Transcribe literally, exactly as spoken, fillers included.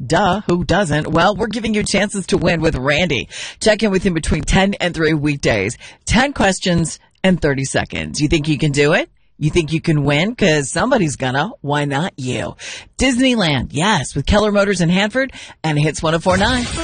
Duh, who doesn't? Well, we're giving you chances to win with Randy. Check in with him between ten and three weekdays. ten questions and thirty seconds. You think you can do it? You think you can win? Because somebody's gonna. Why not you? Disneyland, yes, with Keller Motors in Hanford and Hits one oh four point nine.